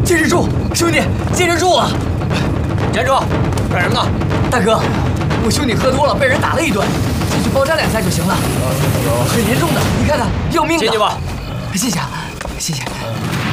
坚持住，兄弟，坚持住啊！ 站住！干什么呢？ 大哥，我兄弟喝多了，被人打了一顿，进去包扎2下就行了。很严重的，你看看，要命的。 进去吧。 谢谢啊，谢谢。